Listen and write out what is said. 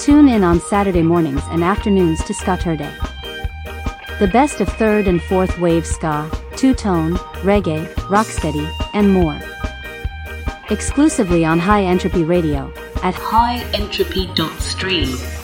Tune in on Saturday mornings and afternoons to Ska Turday. The best of third and fourth wave ska, two-tone, reggae, rocksteady, and more. Exclusively on High Entropy Radio at highentropy.stream.